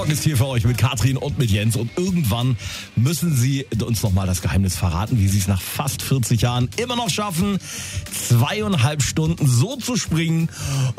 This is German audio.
Ist hier für euch mit Katrin und mit Jens und irgendwann müssen sie uns nochmal das Geheimnis verraten, wie sie es nach fast 40 Jahren immer noch schaffen, 2,5 Stunden so zu springen